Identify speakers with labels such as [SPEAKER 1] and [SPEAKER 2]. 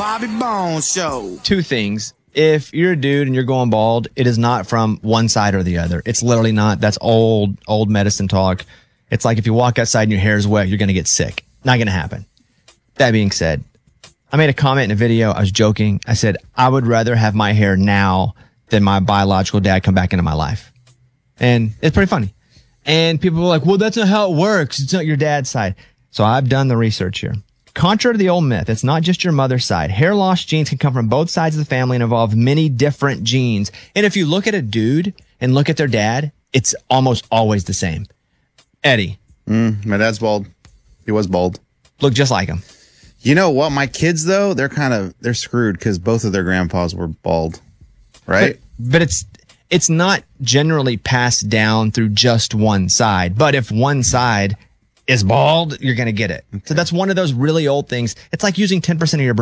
[SPEAKER 1] Bobby Bones Show.
[SPEAKER 2] Two things. If you're a dude and you're going bald, it is not from one side or the other. It's literally not. That's old medicine talk. It's like if you walk outside and your hair is wet, you're going to get sick. Not going to happen. That being said, I made a comment in a video. I was joking. I said, I would rather have my hair now than my biological dad come back into my life. And it's pretty funny. And people were like, well, that's not how it works. It's not your dad's side. So I've done the research here. Contrary to the old myth, it's not just your mother's side. Hair loss genes can come from both sides of the family and involve many different genes. And if you look at a dude and look at their dad, it's almost always the same. Eddie.
[SPEAKER 3] My dad's bald. He was bald.
[SPEAKER 2] Look just like him.
[SPEAKER 3] You know what? My kids, though, they're screwed because both of their grandpas were bald. Right?
[SPEAKER 2] But it's not generally passed down through just one side. But if one side is bald, you're going to get it. So that's one of those really old things. It's like using 10% of your brain.